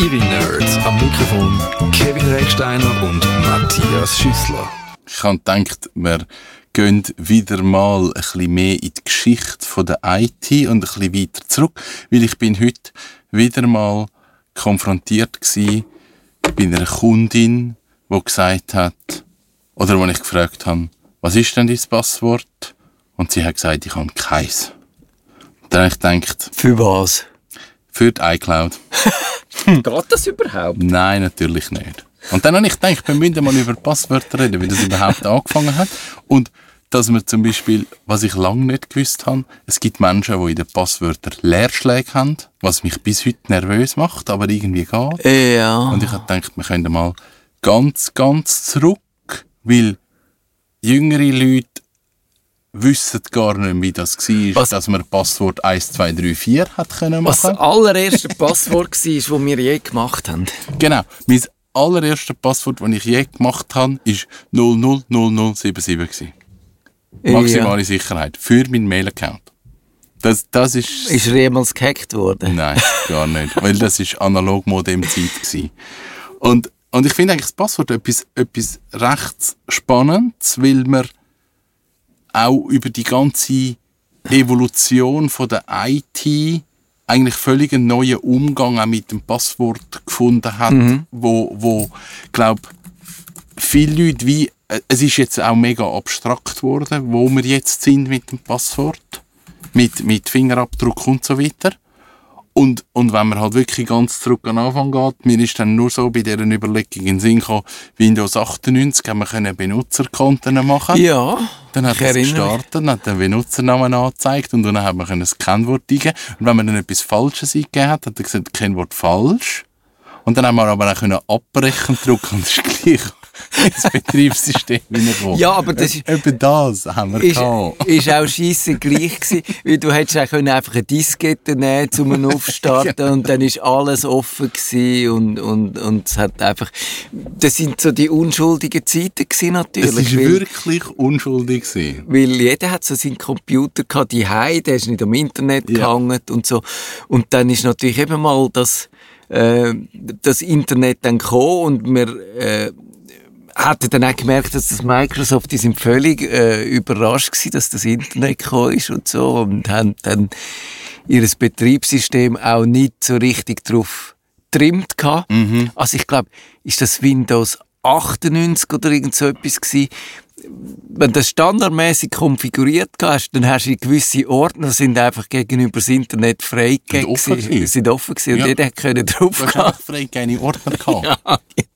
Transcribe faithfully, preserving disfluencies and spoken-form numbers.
Ihre Nerds am Mikrofon Kevin Recksteiner und Matthias Schüssler. Ich habe gedacht, wir gehen wieder mal ein bisschen mehr in die Geschichte von der I T und ein bisschen weiter zurück, weil ich bin heute wieder mal konfrontiert gsi bei einer Kundin, die gesagt hat, oder wo ich gefragt habe, was ist denn dein Passwort? Und sie hat gesagt, ich habe keins. Dann habe ich gedacht, für was? Für die iCloud. Geht das überhaupt? Nein, natürlich nicht. Und dann habe ich gedacht, wir müssen mal über Passwörter reden, wie das überhaupt angefangen hat. Und dass wir zum Beispiel, was ich lange nicht gewusst habe, es gibt Menschen, die in den Passwörtern Leerschläge haben, was mich bis heute nervös macht, aber irgendwie geht. Ja. Und ich habe gedacht, wir können mal ganz, ganz zurück, weil jüngere Leute wissen gar nicht, wie das war, was? Dass man Passwort eins zwei drei vier hat können machen. Was das allererste Passwort war, das wir je gemacht haben. Genau. Mein allererstes Passwort, das ich je gemacht habe, war null null null null sieben sieben. Maximale ja. Sicherheit. Für meinen Mail-Account. Das, das ist... Ist er jemals gehackt worden? Nein, gar nicht. Weil das war Analog-Modem-Zeit. Und, und ich finde eigentlich das Passwort etwas, etwas recht Spannendes, weil man auch über die ganze Evolution von der I T eigentlich völlig einen neuen Umgang auch mit dem Passwort gefunden hat, mhm. wo, wo glaube viele Leute wie, es ist jetzt auch mega abstrakt geworden, wo wir jetzt sind mit dem Passwort, mit, mit Fingerabdruck und so weiter. Und, und wenn man halt wirklich ganz zurück an den Anfang geht, mir ist dann nur so bei dieser Überlegung in den Sinn gekommen, Windows achtundneunzig haben wir Benutzerkonten machen. Ja, dann hat es gestartet, dann hat der Benutzernamen angezeigt und dann haben wir ein Kennwort eingeben. Und wenn man dann etwas Falsches eingegeben hat, hat er gesagt, Kennwort falsch. Und dann haben wir aber auch abbrechen drücken und das ist gleich ins Betriebssystem hineingekommen. Ja, aber das ist... Eben das haben wir ist, gehabt. Ist auch scheisse gleich gewesen, weil du hättest auch einfach eine Diskette nehmen zum Aufstarten und dann ist alles offen gewesen und, und, und es hat einfach... Das sind so die unschuldigen Zeiten gewesen natürlich. Es war wirklich unschuldig gewesen. Weil jeder hat so seinen Computer gehabt, die Hause, der ist nicht am Internet ja. gehangen und so. Und dann ist natürlich eben mal das, äh, das Internet dann gekommen und wir... Äh, hatte dann auch gemerkt, dass das Microsoft, die sind völlig äh, überrascht gewesen, dass das Internet gekommen ist und so und haben dann ihr Betriebssystem auch nicht so richtig drauf getrimmt gehabt. Mhm. Also ich glaube, ist das Windows achtundneunzig oder irgend so etwas gewesen. Wenn du das standardmäßig konfiguriert hast, dann hast du gewisse Ordner, die sind einfach gegenüber das Internet freigegeben. Sind offen gewesen. Sind offen gewesen. Ja. Und jeder konnte drauf gehen. Du hast freigegehene Ordner gehabt. Ja,